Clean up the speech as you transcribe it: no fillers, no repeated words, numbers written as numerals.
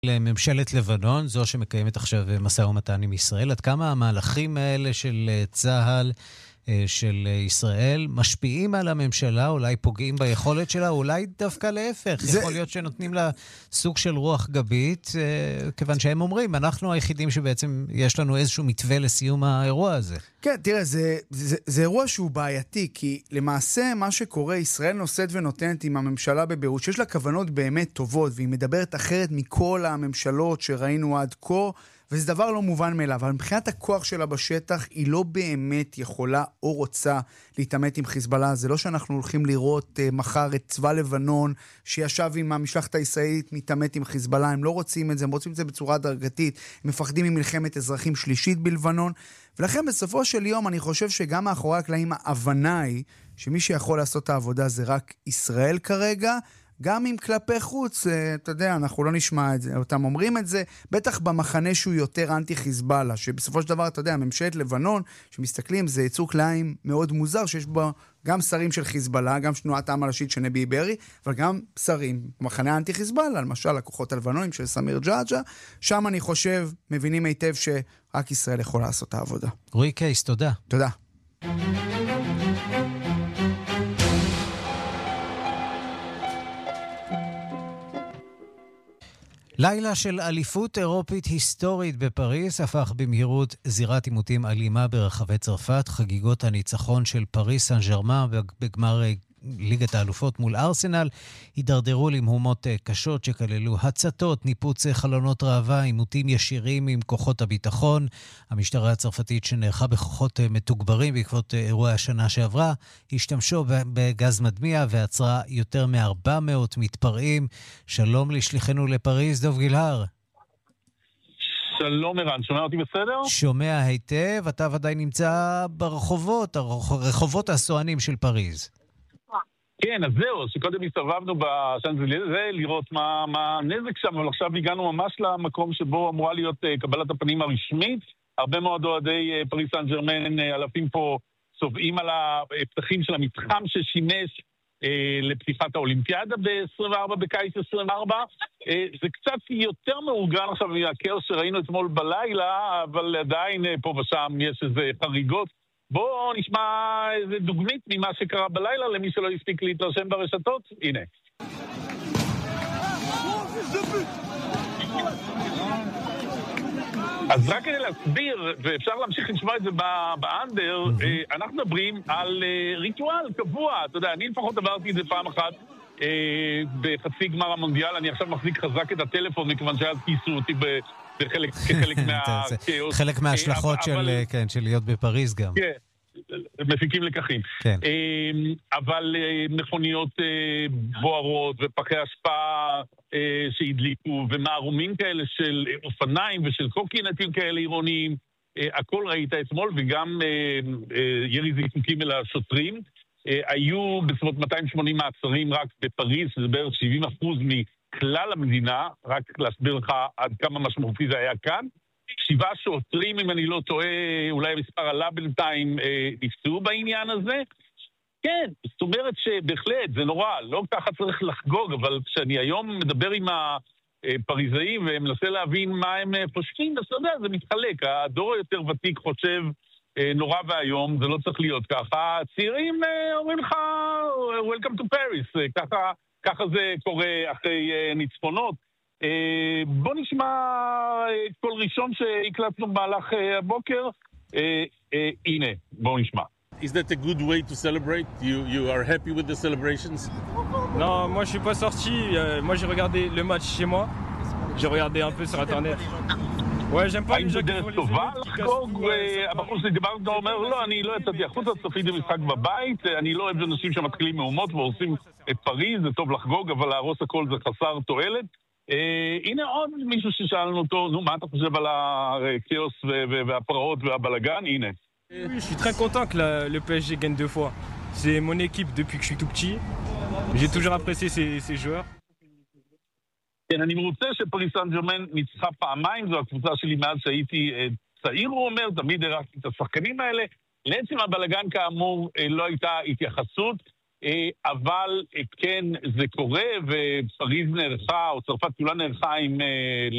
לממשלת לבנון, זו שמקיימת עכשיו משא ומתן עם ישראל, עד כמה המהלכים האלה של צה"ל, של ישראל, משפיעים על הממשלה, אולי פוגעים ביכולת שלה, אולי דווקא להפך. יכול להיות שנותנים לה סוג של רוח גבית, כיוון שהם אומרים, אנחנו היחידים שבעצם יש לנו איזשהו מתווה לסיום האירוע הזה. כן, תראה, זה אירוע שהוא בעייתי, כי למעשה מה שקורה, ישראל נושאת ונותנת עם הממשלה בביירות, שיש לה כוונות באמת טובות, והיא מדברת אחרת מכל הממשלות שראינו עד כה, וזה דבר לא מובן מאליו, אבל מבחינת הכוח שלה בשטח, היא לא באמת יכולה או רוצה להתעמת עם חיזבאללה. זה לא שאנחנו הולכים לראות מחר את צבא לבנון, שישב עם המשלחת הישראלית, מתעמת עם חיזבאללה. הם לא רוצים את זה, הם רוצים את זה בצורה דרגתית, הם מפחדים ממלחמת אזרחים שלישית בלבנון, ולכן בסופו של יום אני חושב שגם מאחורי הקלעים ההבנה היא, שמי שיכול לעשות את העבודה זה רק ישראל כרגע, גם אם כלפי חוץ, אתה יודע, אנחנו לא נשמע את זה, אותם אומרים את זה, בטח במחנה שהוא יותר אנטי-חיזבאללה, שבסופו של דבר, אתה יודע, ממשלת לבנון, שמסתכלים, זה יצור כליים מאוד מוזר, שיש בו גם שרים של חיזבאללה, גם תנועת העם הראשית של נבי ברי, אבל גם שרים במחנה האנטי-חיזבאללה, למשל, הכוחות הלבנונים של סמיר ג'עג'ע, שם אני חושב, מבינים היטב שרק ישראל יכול לעשות את העבודה. רועי קייס, תודה. תודה. לילה של אליפות אירופית היסטורית בפריז הפך במהירות זירת עימותים אלימה ברחבי צרפת. חגיגות הניצחון של פריז סן ז'רמן בגמר ליגת האלופות מול ארסנל הידרדרו למהומות קשות שכללו הצתות, ניפוץ חלונות ראווה, עימותים ישירים עם כוחות הביטחון. המשטרה הצרפתית שנערכה בכוחות מתוגברים בעקבות אירועי השנה שעברה השתמשו בגז מדמיע ועצרה יותר מ-400 מתפרעים. שלום לשליחנו לפריז, דוב גילהר. שלום ערן, שומע אותי בסדר? שומע היטב, אתה ודאי נמצא ברחובות, רחובות הסוענים של פריז. כן, אז זהו, שקודם הסתובבנו בשאנזליזה לראות מה הנזק שם, אבל עכשיו הגענו ממש למקום שבו אמורה להיות קבלת הפנים הרשמית. הרבה מאוד אוהדי פריז סן ז'רמן, אלפים פה צובעים על הפתחים של המתחם ששימש לפתיחת האולימפיאדה ב-24, בקיץ 24. זה קצת יותר מאורגן עכשיו מהכאוס שראינו אתמול בלילה, אבל עדיין פה ושם יש איזה חריגות. בואו נשמע איזה דוגמית ממה שקרה בלילה למי שלא הספיק להתרשם ברשתות. הנה. אז רק כדי להסביר, ואפשר להמשיך לשמוע את זה באנדר, אנחנו מדברים על ריטואל קבוע. אתה יודע, אני לפחות עברתי את זה פעם אחת בחצי גמר המונדיאל. אני עכשיו מחזיק חזק את הטלפון מכיוון שאז כיסו אותי כחלק מהכאוס. חלק מההשלכות של להיות בפריז גם. כן, מפיקים לקחים. אבל מכוניות בוערות ופחי השפעה שהדליקו, ומערומים כאלה של אופניים ושל קורקינטים כאלה עירוניים, הכל ראית אתמול, וגם ירי זיקוקים אל השוטרים. היו בסביבות 280 מעצרים רק בפריז, שזה בערך 70% מכלל המדינה, רק להסביר לך עד כמה משמעותי זה היה כאן. 7 שוטרים, אם אני לא טועה, אולי המספר עלה בינתיים, נפצעו בעניין הזה. כן, זאת אומרת שבהחלט זה נורא, לא ככה צריך לחגוג, אבל כשאני היום מדבר עם הפריזאים ומנסה להבין מה הם פושקים, אז אתה יודע, זה מתחלק. הדור היותר ותיק חושב נורא והיום, זה לא צריך להיות ככה. הצעירים אומרים לך, Welcome to Paris, ככה זה קורה אחרי ניצחונות. בוא נשמע קול ראשון שהקלטנו במהלך הבוקר. הנה, בואו נשמע. Is that a good way to celebrate? You are happy with the celebrations? Non, moi je suis pas sorti. Moi j'ai regardé le match chez moi. J'ai regardé un peu sur internet. Ouais, j'aime pas les gens qui font les טובה לחגוג, הבחור שלי דיברנו אומר, לא, אני לא יצאתי החוצה, צפיתי במשחק בבית, אני לא אוהב אנשים שמתחילים מהומות והורסים את פריז, זה טוב לחגוג, אבל להרוס הכל זה חסר תועלת. הנה עוד מישהו ששאלנו אותו, נו, מה אתה חושב על הכאוס והפרעות והבלגן? הנה. Oui, je suis très content que le PSG gagne 2 fois. C'est mon équipe depuis que je suis tout petit. J'ai toujours apprécié ces joueurs. כן, אני מרוצה שפריז סן ז'רמן ניצחה פעמיים, זו הקבוצה שלי מאז שהייתי צעיר, הוא אומר, תמיד הרחתי את השחקנים האלה. לעצם הבלגן כאמור לא הייתה התייחסות. אבל כן, זה קורה, ופריז נערכה, או צרפת כולה נערכה עם